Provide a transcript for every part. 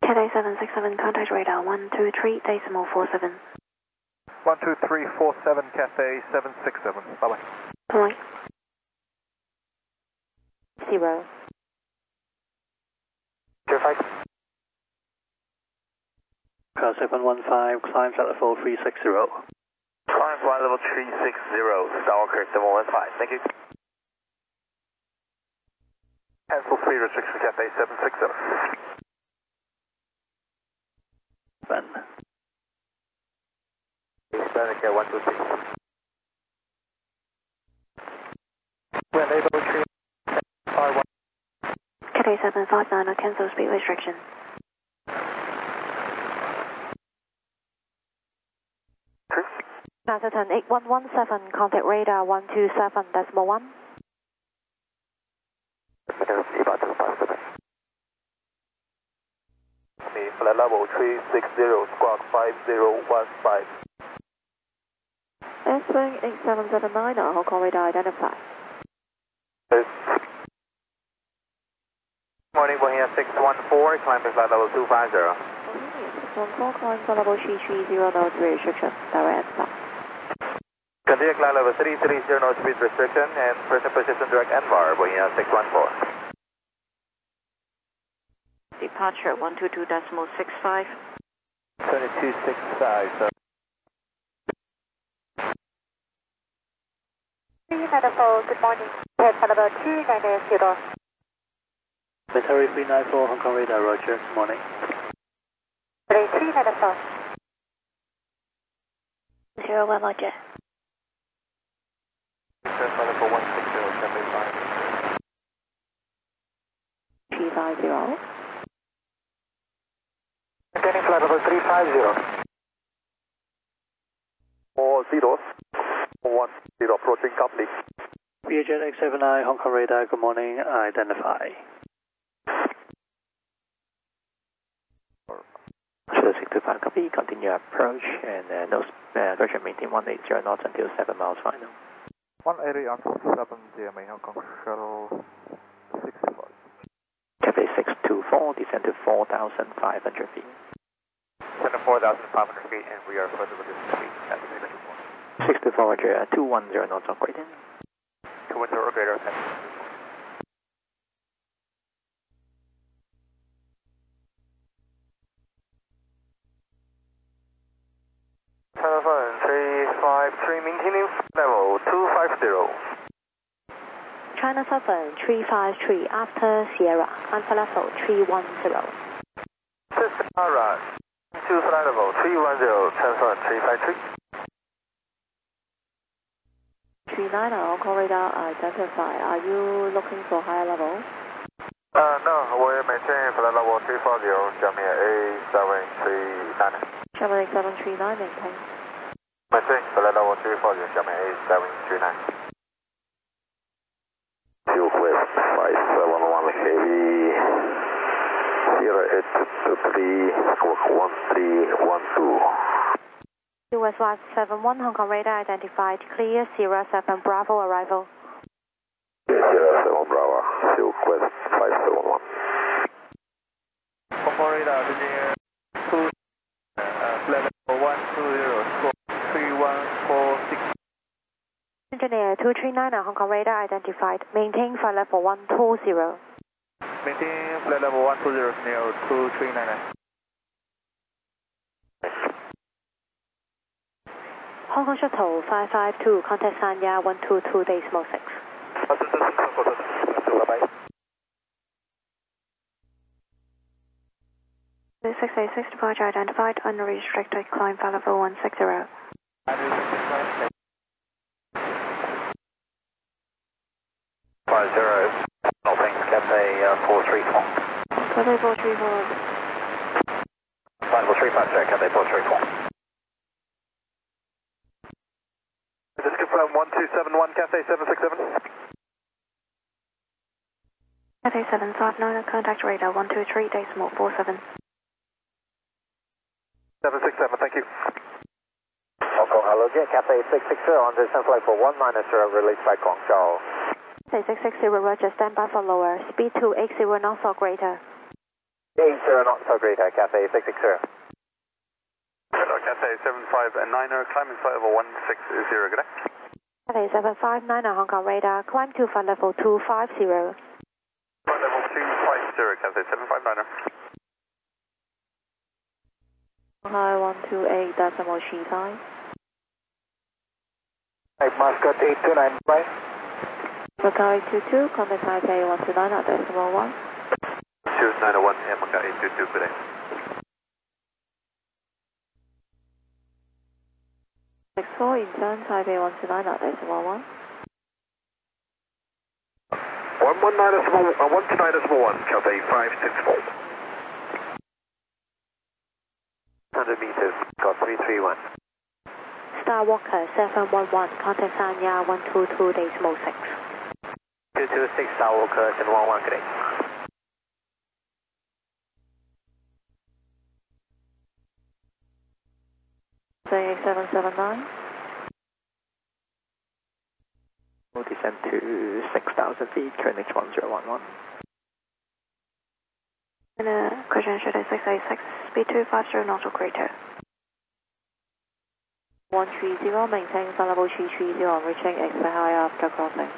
Cathay 767, contact radar 123.47. 12347, Cathay 767. Bye-bye. Bye. 0. 05. 715, climb flight level 360. Climb flight level 360, Stalker 715, thank you. Cancel 3 restriction, Cathay 767. Ben. Static at 123. Wind able 351. Cathay 759, cancel speed restriction. Nasserton 8117, contact radar 127.1. Flight level 360, squawk 5015. S-Wing 8779, Hong Kong radar identified. Morning, Bohemia 614, climb to flight level 250. Bohemia 614, climb flight level 330, no speed restriction, direct stop. Continue climb level 330, no speed restriction, and present position direct NVAR, Bohemia 614. Departure 122.65. 2265, sir. 394, good morning. Head flight level 290. Military 394, Hong Kong radar, roger, good morning. 394. 01 Roger. Flight level 160, Cathay 5. 350. Maintaining flight level 350. 40. 10 approaching company. VHN X79, Hong Kong radar, good morning, identify. 625, copy, continue approach, and nose direction maintain 180 knots until 7 miles final. 180 on 7 DMA, Hong Kong shuttle 65. Cathay 624, descend to 4,500 feet. Descend to 4,500 feet, and we are further reducing speed at the 624, roger, 210 knots on gradient. 210 or greater, Telephone 353, maintaining level 250. China 7353, after Sierra, climb flight level 310. Sierra, to flight level 310, telephone 353. 39, Hong Kong radar identified. Are you looking for higher level? No, we're maintaining flight level 340, Jamia A739. Germany 739, maintain. Maintaining flight level 340, Jamia A739. Fuel Quest 571 Heavy, Sierra 823, squawk 1312. US 571, Hong Kong radar identified. Clear, Sierra 7 Bravo arrival. Sierra 7 Bravo, Fuel Quest 571. Hong Kong radar, engineer 2, flight level 120, squawk 3146. Engineer 239, Hong Kong radar identified. Maintain flight level 120. Maintain flight level 120, near 2399. Hong Kong Shuttle 552, contact Sanya 122.6. Bye-bye. 686, departure identified, unrestricted, climb flight level 160. 50, nothing, Cathay 434. Cathay 434. Flight level 350, Cathay 434. Just confirm 1271, Cathay 767. Cathay 759, contact radar 123.47. 767, thank you. Hong Kong, hello, Jet, Cathay 660 on descent flight for 1 minus 0, release by Guangzhou. Cathay 660, roger, stand by for lower. Speed 280 knots or greater. 80 knots for Greater Cathay 660. Hello, Cathay 759er, climbing flight level 160, good day. Cathay 759 Hong Kong radar, climb to flight level 250. Flight level 250, Cathay 759er. Hi, 128.35. Muscat 829, right? Macau 822, contact Taipei 129.1. 2901, Macau 822, good day. Next 4, in turn, Taipei 129.1. 129.1, Cathay 564. 100 meters, got 331. Star Walker 711, contact Sanya 122.6. 226 Star Walker 711, good day. Say 779. We'll descend to 6,000 feet, QNH 1011. Question should 686, speed 250 knots or greater. 130, maintain flight level 330, reaching expect high after crossing.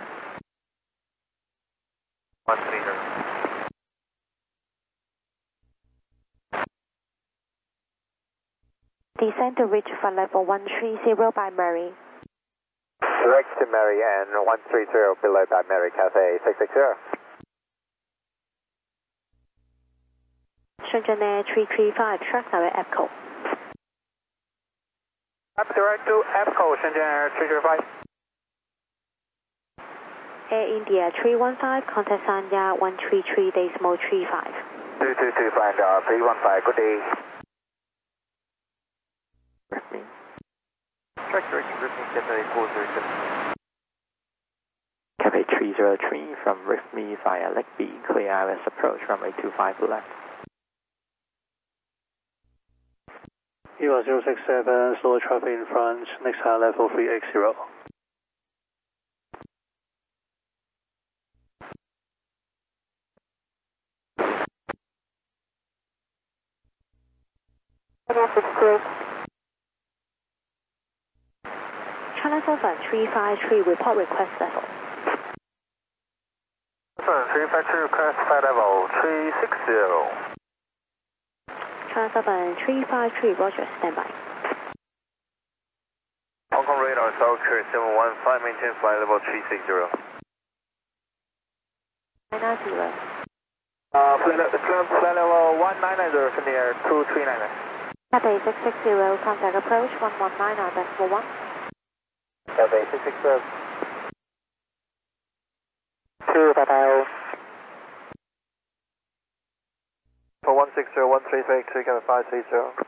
130. Descend to reach flight level 130 by Murray. Direct to Mary and 130 below by Mary Cathay 660. Shenzhen Air 335, track direct EPCO. Up direct to EPCO, Shenzhen Air 335. Air India 315, contact Sanya 133.35. 2225 315, good day. RIFME. Track direction, RIFME, Cathay 407. Cathay 303 from RIFME via Leg B, clear ILS approach, runway 25 left. EVA 067, slow traffic in front, next high level 380. China 7353, report request level. 353 request flight level 360. China 7353, roger, standby. Hong Kong radar, South Korea 715, maintain flight level 360. 990. Flight level 190 near 239. Cathay 660, contact approach 119.1. Cathay 660. 2 Pattaya. For 160, 133, Cathay 530.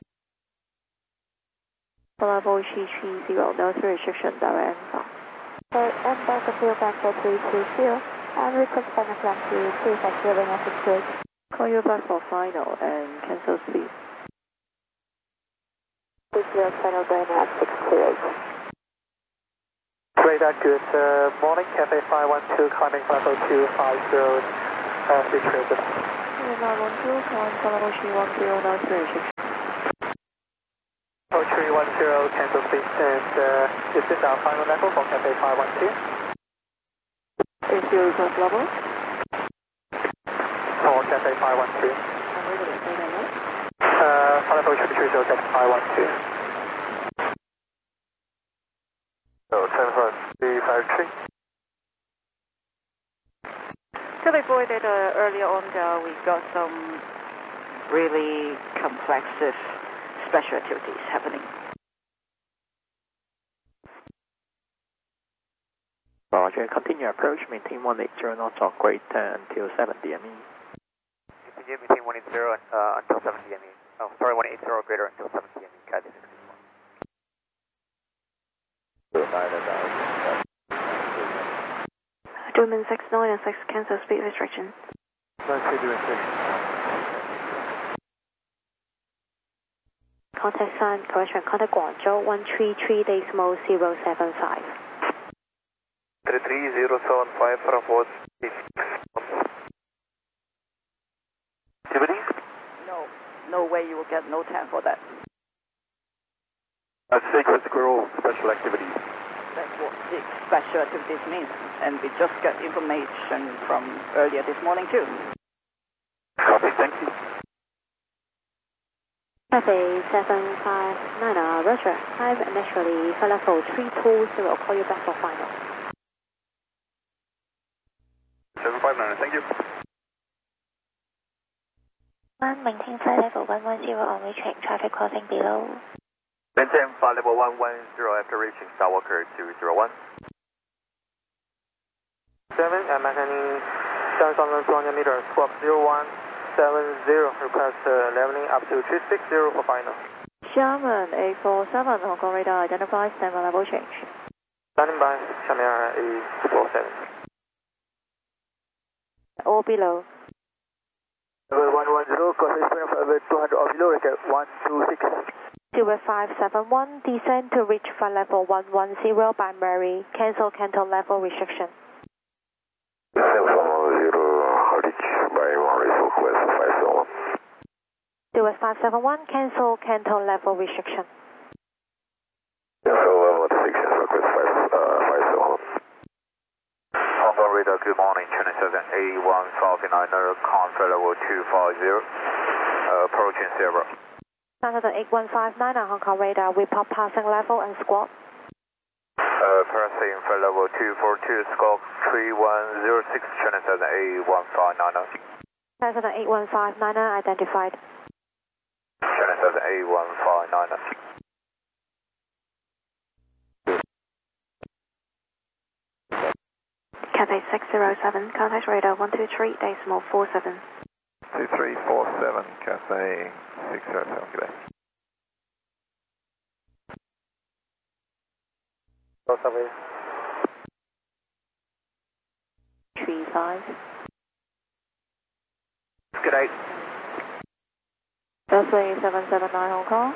Level 330, no three restriction, direct answer. And Delta Field Factor 320, and request final flight to 250 ring at 68. Call you back for final and cancel speed. 60 final going at 628. Radar, good morning, Cathay 512, climbing flight level 250, situated. Radar 12, climb flight level 310, no three restriction. 0310, cancel speed, and is this our final level for Cathay 512? Is your request level? For Cathay 512. I'm ready to say that, right? Flight level 330, Cathay 512. So 75353. So before that, earlier on, we got some really complex special activities happening. Roger, continue approach, maintain 180 knots or greater until 7 DME. Continue maintain 180 until 7 DME. Oh, sorry, 180 or greater until 7 DME. Cathay 661. 2min 69 and 6, cancel speed restriction. Contact Sun, correction, contact Guangzhou 133.075. 33075 from 4. Activity? no way you will get no time for that. Sacred Squirrel special activities. That's what the special activities means. And we just got information from earlier this morning too. Copy, thank you. Cathay 759, Roger. I'm initially for level 320, I'll call you back for final. 759, thank you. Maintain flight level 110 on reaching traffic crossing below. Maintain flight level 110 after reaching Skywalker 201. 7 and maintaining 7,200 meters, squawk 0170, request leveling up to 360 for final. Sherman 847, Hong Kong radar, identify, stand by level change. Standing by, Shamir 847. All below. Level 110, crossing speed of level 200 or below, record 126. Silver 571, descend to reach flight level 110 by Mary, cancel canton level restriction. 710, reach by Mary, request 571. Silver 571, cancel canton level restriction. Cancel level restriction, request 571. Hong Kong radar, good morning, China 7A159er, control level 250, approaching Sierra. 8159 Hong Kong radar, report passing level and squawk. Passing for level 242, squawk 3106, China 7A159er. 8159 identified. China 7A159er. Cathay 607, contact radar 123.47. 2347, Cathay 607, good day. Survey. 35. Good day. Cathay 779 Hong Kong.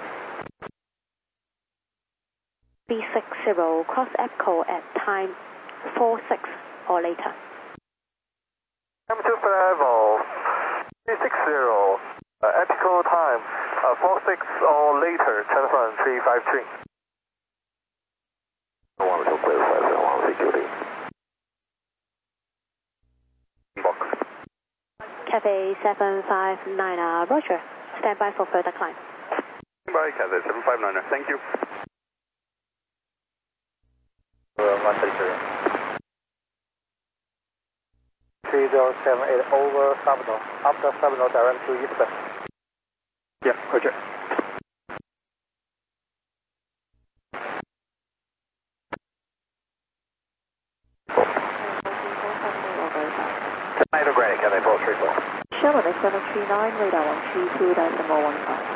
B60, cross echo at time 46 or later. Number 2 for level 360, epical time 46 or later, telephone 353. Wonderful, clear 571, security. Box. Cathay 759, Roger. Stand by for further climb. Bye, Cathay 759er, thank you. 133. 3078 over Sabino. After Sabino, direct to eastbound. Yeah, roger. Tornado granite, Cathay 434. Sherman 739, radar 132.15.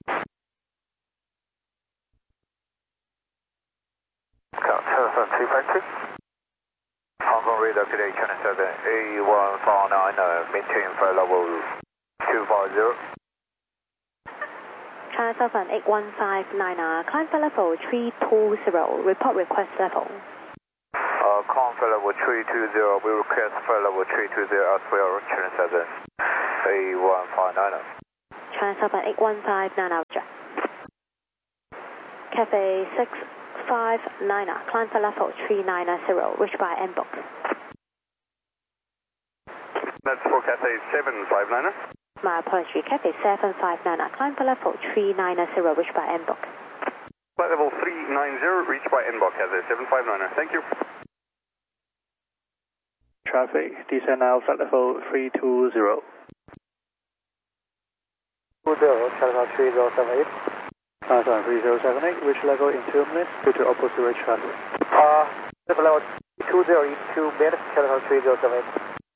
Telephone 252. Hong Kong radar today, China 7A149, maintain for level 250. China 78159, climb for level 320, report request level. Control level 320, we request for level 320 as well, China 7A159. China 78159, Roger. Cathay 659, climb for level 390, reach by N-box. That's for Cathay 759er. My apology, Cathay 759, climb for level 390, reach by N-box. Flight level 390, reach by N-box, Cathay 759er, thank you. Traffic, descend now, flight level 320. 20, telephone 3078. Telephone 3078, reach level in 2 minutes due to opposite way traffic. Level 20 in 2 minutes, telephone 3078.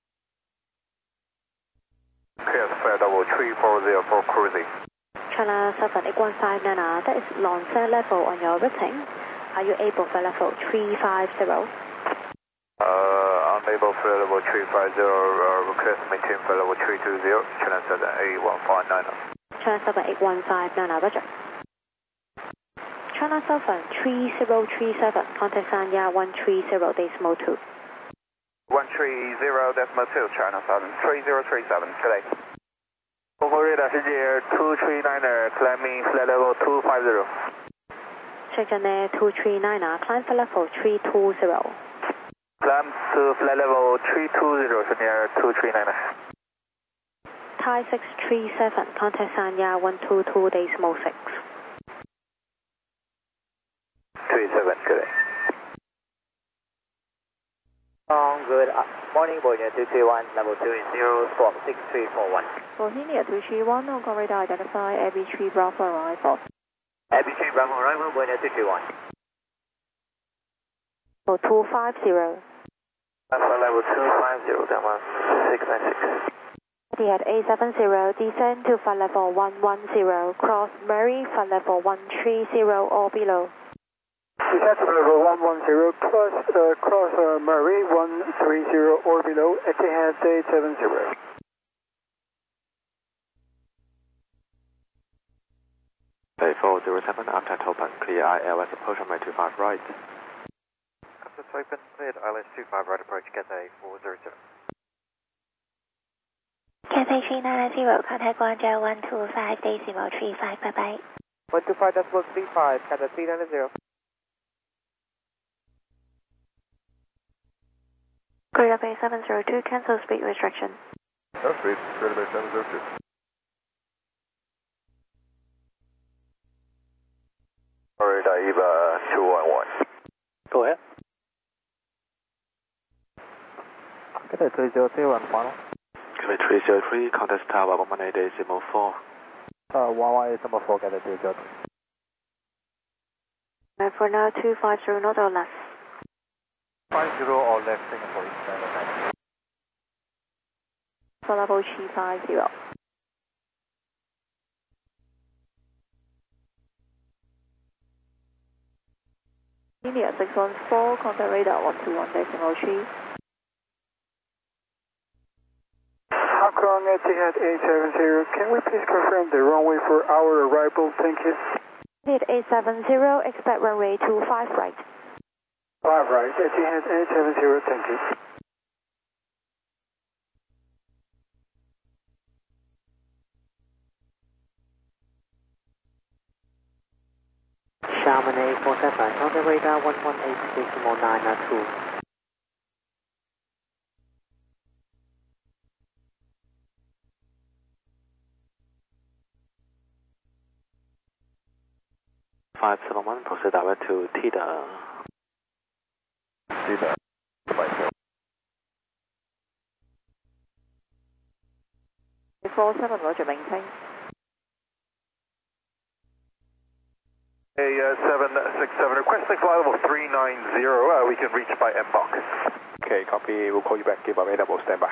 Request for level 340 for cruising. China 78159, that is launcher level on your rating. Are you able for level 350? Unable for level 350, request maintain for level 320, China 7A159. China 78159, Roger. China 73037, contact Sanya 130.2. 130.2, China 73037, today. Over radar CJ Air 239er, climbing flight level 250. Shenzhen Air 239er, climb for level 320. Climb to flight level 320, Shenzhen Air 239er. Thai 637, contact Sanya 122.6. 37, correct. Good morning, Boeing 221, level 20, squawk 6341. Bohemia 231, Hong Kong radar identify AB3 Bravo arrival. AB3 Bravo arrival, Boeing 221. 250. Flight level 250, that was 696. Etihad A70, descend to flight level 110, cross Murray, flight level 130 or below. Descend to level 110, cross Murray 130 or below, Etihad A70. Bay 407, after open, clear ILS approach runway 25 right. After open, cleared ILS 25 right approach, Cathay 407. Cathay 390, contact Guangzhou 125.35, bye-bye. 125.35, Cathay 390. Korea Bay 702, cancel speed restriction. Airspeed, Korea Bay 702. Radar EVA 211. Go ahead. Cathay 3031, final. Cathay 303, contact tower 118.4. 118.4, Cathay 303. For now, 250, not or less. 50 or less, Singapore is standard. For level 350. India 614, contact radar 121.3. Hong Kong Etihad A70, can we please confirm the runway for our arrival? Thank you. Etihad A70, expect runway 25 right. 5 right, Etihad A70, thank you. Chamonix 47, contact radar 118.992. Five 7-1, proceed direct to Tida. Tida. 47, roger, maintain. A767, requesting flight level 390, we can reach by MBOC. Okay, copy. We'll call you back. Give available standby.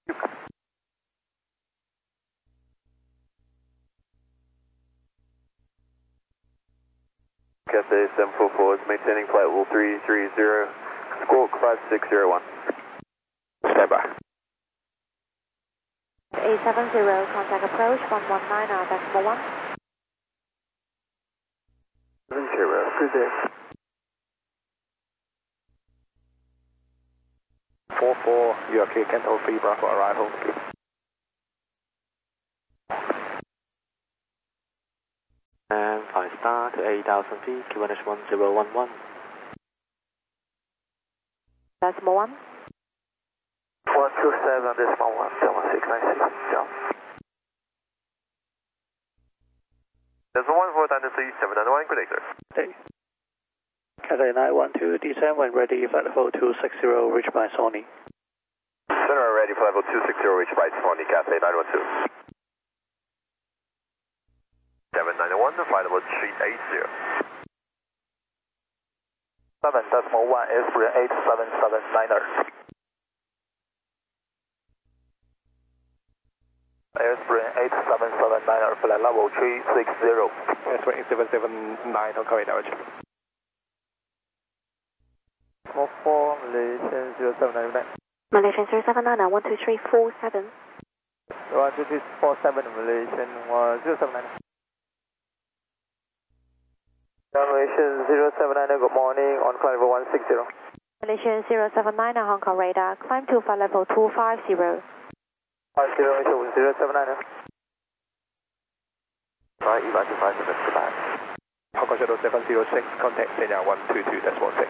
Cathay 744 is maintaining flight level 330, squawk 5601. Standby. A70, contact approach 119.1. 70, good day. 44, you are clear. Cancel 3 Bravo arrival. And 5 star to 8,000 feet, QNH 1011. Decimal 1. 127, decimal 1, 696, down. Decimal 1 for Thunder 3791, good day, sir. Hey. Cathay 912, descend when ready, flight level 260, reach by Sony. Center ready for level 260, reach by Sony, Cathay 912. 791, flight level 380. 7 decimal 1, Airspring 8779er. Airspring 8779er, flight level 360. Airspring 8779, Hong Kong radar. 4, Malaysian 0799. Malaysian 079, 12347. 12347, Malaysian 0799. Malaysian 079, good morning, on flight level 160. Malaysian 079, Hong Kong radar, climb to flight level 250. 50, Malaysian 079. 925, goodbye. Hong Kong Shuttle 706, contact Senior 122.6.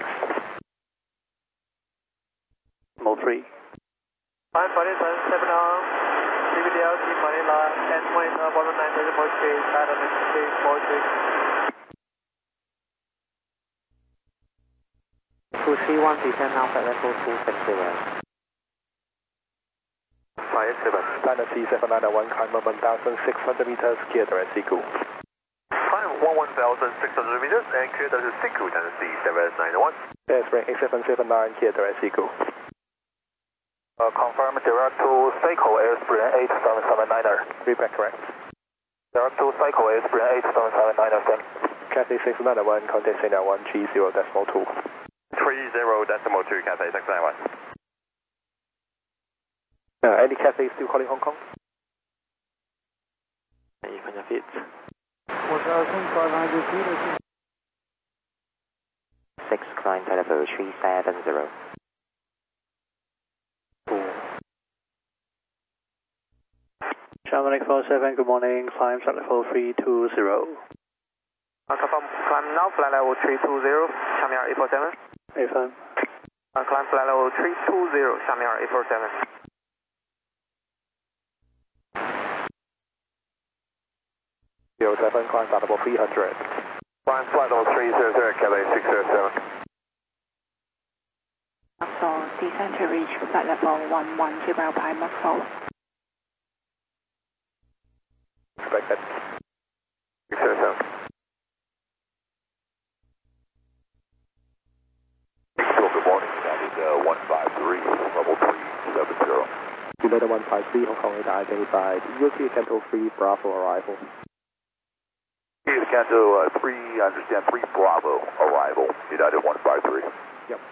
Mo 3. 547 on, CBDL to Manila, and monitor 119.3, Dynamic 343. 231, descend now, flight level 260. 587. China C791, climb 1,600 meters, clear direct Siku. Climb 1,600 meters and clear direct Siku, China C791. Airspring 8779, clear direct Siku. Confirm direct to Seiko Airspring 8779er. Repeat correct. Direct to Seiko Airspring 8779er, send. Cathay 691, contact Senior 130.2. 30.2, Cathay 691. Any Cathay still calling Hong Kong? Even if it's 6, climb flight level 370. Chamonix 47, good morning, climb flight level 320. Confirm, climb now, flight level 320, Xiamen 847. Affirm. Climb flight level 320, Xiamen 847. 07, climb flight level 300. Climb flight level 300, Cathay 607. So descend to reach flight level 110 by Mach 4. Expected. 607. Good morning, that is 153, level 370. United 153, Hong Kong radar identified. UK Canto 3, Bravo arrival. Here's Canto 3, I understand 3 Bravo arrival, United 153. Yep.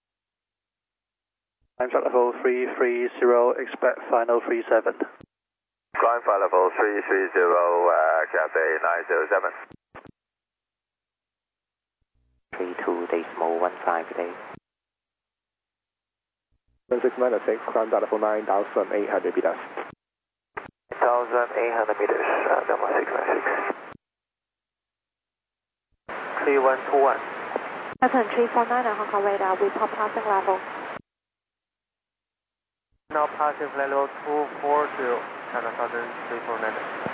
Climb flight level 330, expect final 37. Climb flight level 330, Cathay 907. 32.15 today. 1696, climb flight level 9,800 meters. 1,800 meters, number 696. 3121. Pattern 349 Hong Kong radar, report passing level. Now passing flight level 240, China Southern 349.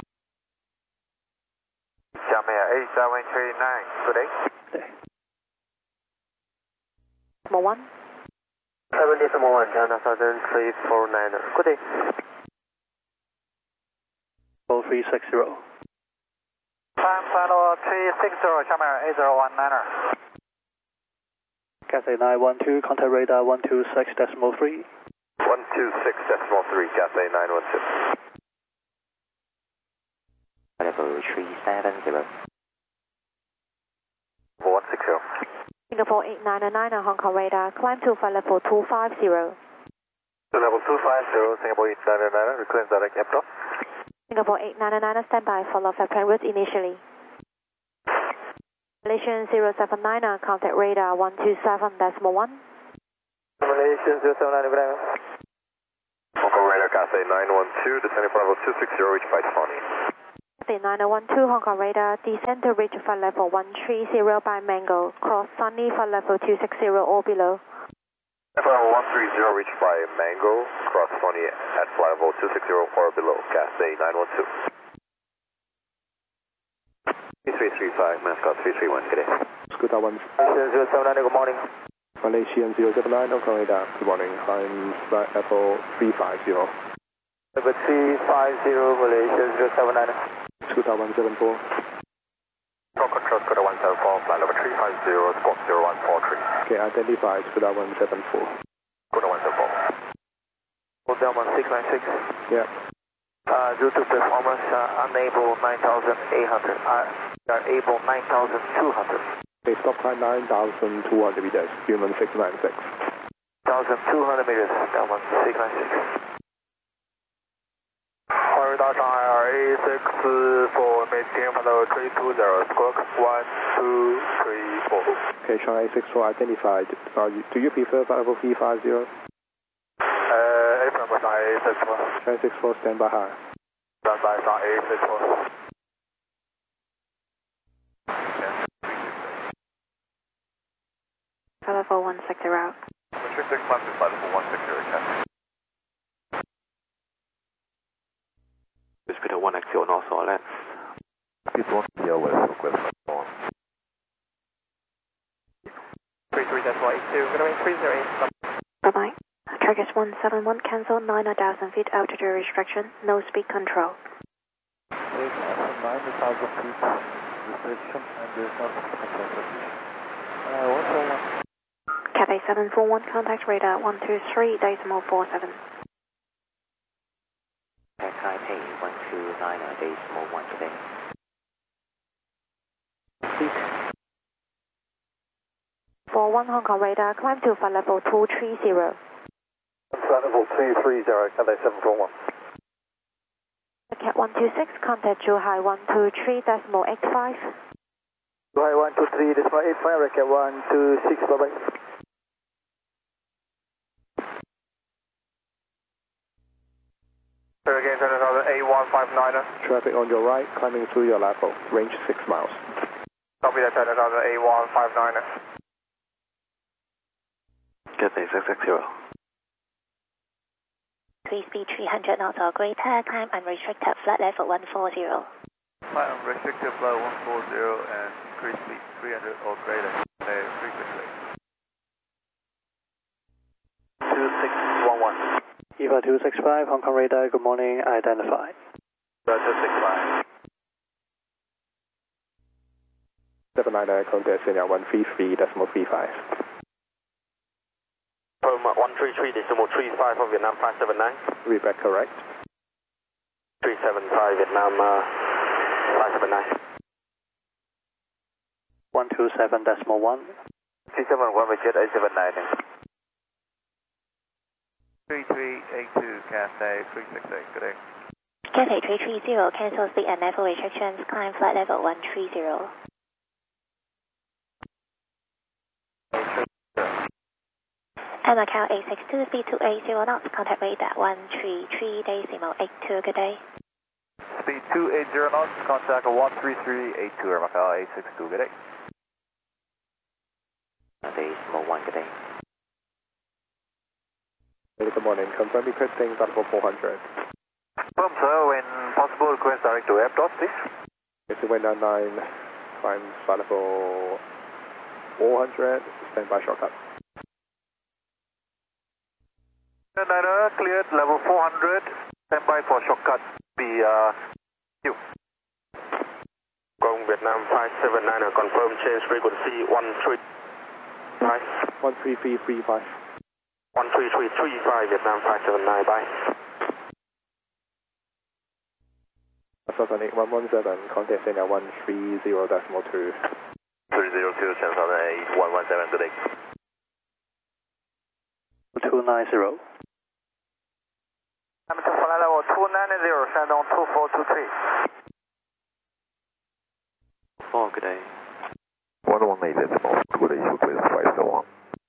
Xiamen 8739, good day. Number 1. 70.1, China Southern 349. Good day. 0360. Climb flight level 360, Xiamen 8019er. Cathay 912, contact radar 126.3. 126.3, Cathay 912. Level 370. 160. Singapore 899 Hong Kong radar, climb to flight level 250. To level 250, Singapore 899, request direct aircraft. Singapore 899 standby, follow flight plan route initially. Malaysian 079, contact radar 127.1. Malaysian 079, good day. Hong Kong radar, Cathay 912, descending for level 260, reach by 20. Cathay 9012 Hong Kong radar, descend to reach flight level 130 by Mango, cross Sunny flight level 260 or below. Flight level 130, reach by Mango, cross 20 at flight level 260 or below, Cathay 912. 3335, Mascot 331, good day. Scooter 1. Malaysian 079, good morning. Malaysian 079, Hong Kong radar, good morning, climb flight level 350. Number 350, Malaysian 079. Scooter 174. Control control, Scooter 174, flight level 350, squawk 0143. Okay, identified, Scooter 174. Scooter 174. Hold down 1696. Yeah. Due to performance, unable 9,800. Are able 9,200. Okay, stop climb 9,200 meters, human 696. 1,200 meters, down 1696. Radar Shanghai RA64, maintain level 320, squawk 1234. Okay, Shanghai 64 identified. Do you prefer flight level 350? Affirm Shanghai 64. Shanghai 64, stand by high. Stand by Shanghai 64. level 160. Restricted climb to flight level 160, Captain. Hospital 1 Axial North or left. Please don't deal with request on. 33.82, going to increase their aim. Bye-bye. Trackers 171, cancel 9,000 feet altitude restriction, no speed control. There's 9,000 feet restriction and there's no control position. 141. Cathay 741, contact radar 123.47. Taipei 129.1 today. For 1 Hong Kong radar, climb to flight level 230. Flight level 230, Cathay 741. Cat 126, contact Zhuhai 123.85. Zhuhai 123.85, Racket 126, bye-bye. Again, another A159er. Traffic on your right, climbing through your level, range 6 miles. Copy that, another A159er. Cathay 660. Please be 300 knots or greater, climb unrestricted flight level 140. Flight unrestricted flight 140 and increase speed 300 or greater. Frequently. 2611. EVA 265, Hong Kong radar, good morning, identified. 265. 79 contact Senior 133.35. From 133.35 of Vietnam 579. Read back correct. 375 Vietnam 579. 127.1. 371 Richard 879. 3382 Cathay 368, good day. Cathay 330, cancel speed and level restrictions, climb flight level 130. And Macau 862, speed 280 knots, contact radar 133.82, good day. Speed 280 knots, contact 13382, Macau 862, good day. Cathay Small 1, good day. Good morning, confirm requesting flight level 400. Confirm, sir, when possible request direct to airport, please. It's a wind 99, climb flight level 400, standby shortcut. 99er, cleared level 400, standby for shortcut. Be you. Gong Vietnam 579, confirm change frequency 13335. 13335 Vietnam 579, bye. Sonic 117, contact Senior 130.2. 302, channel 117 today. 290. I'm to flight level 290, Shandong 2423. 4, good day. 118.2, good day, request flight along.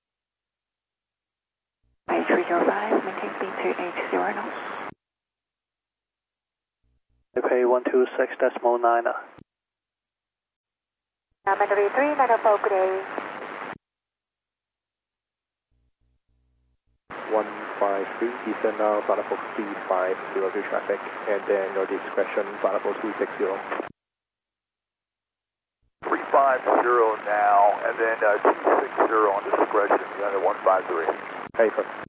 8305, maintain speed 280 knots. Taipei 126.9. Mandalay 394, good day. 153, descend now, flight level 350 traffic, and then your discretion, flight level 260. 350 now, and then 260 on discretion, United 153. Paper.